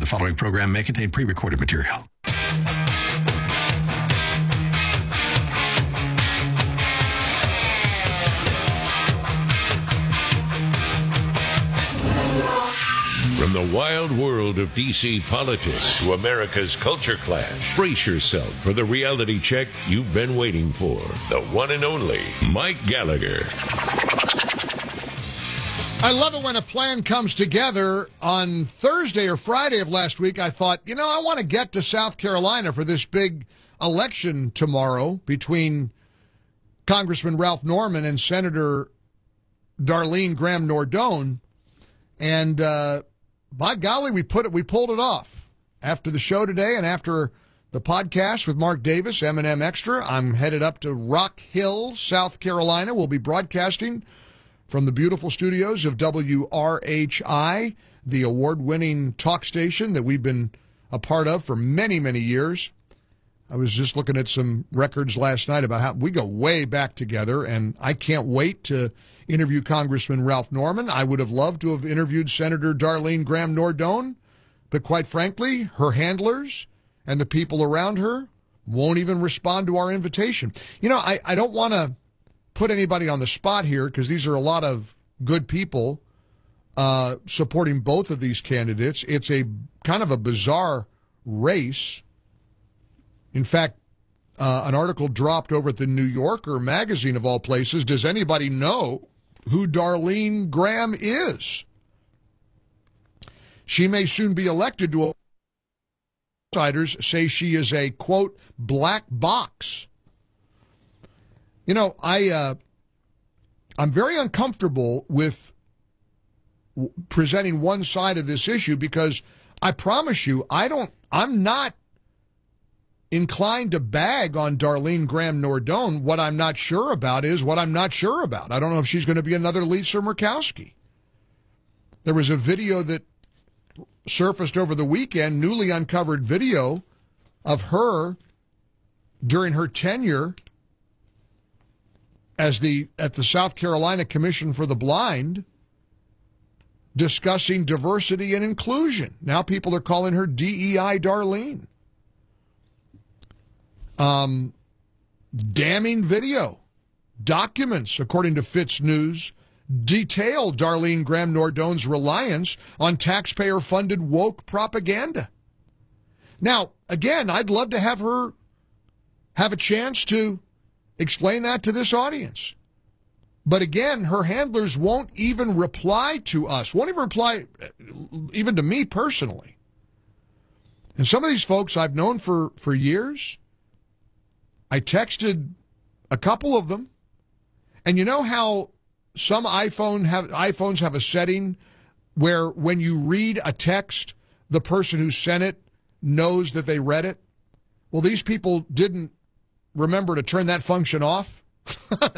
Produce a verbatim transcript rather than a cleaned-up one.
The following program may contain pre-recorded material. From the wild world of D C politics to America's culture clash, brace yourself for the reality check you've been waiting for. The one and only Mike Gallagher. I love it when a plan comes together. On Thursday or Friday of last week, I thought, you know, I want to get to South Carolina for this big election tomorrow between Congressman Ralph Norman and Senator Darlene Graham Nordone. And uh, by golly, we put it, we pulled it off. After the show today and after the podcast with Mark Davis, M and M Extra, I'm headed up to Rock Hill, South Carolina. We'll be broadcasting from the beautiful studios of W R H I, the award-winning talk station that we've been a part of for many, many years. I was just looking at some records last night about how we go way back together, and I can't wait to interview Congressman Ralph Norman. I would have loved to have interviewed Senator Darlene Graham Nordone, but quite frankly, her handlers and the people around her won't even respond to our invitation. You know, I, I don't want to put anybody on the spot here because these are a lot of good people uh, supporting both of these candidates. It's a kind of a bizarre race. In fact, uh, an article dropped over at the New Yorker magazine, of all places. Does anybody know who Darlene Graham is? She may soon be elected to a... Outsiders say she is a, quote, black box. You know, I, uh, I'm very uncomfortable with w- presenting one side of this issue because I promise you, I don't, I'm not inclined to bag on Darlene Graham Nordone. What I'm not sure about is what I'm not sure about. I don't know if she's going to be another Lisa Murkowski. There was a video that surfaced over the weekend, newly uncovered video of her during her tenure as the at the South Carolina Commission for the Blind, discussing diversity and inclusion. Now people are calling her D E I Darlene. Um, damning video. Documents, according to Fitz News, detail Darlene Graham Nordone's reliance on taxpayer-funded woke propaganda. Now, again, I'd love to have her have a chance to explain that to this audience. But again, her handlers won't even reply to us, won't even reply even to me personally. And some of these folks I've known for, for years. I texted a couple of them. And you know how some iPhone have iPhones have a setting where when you read a text, the person who sent it knows that they read it? Well, these people didn't remember to turn that function off.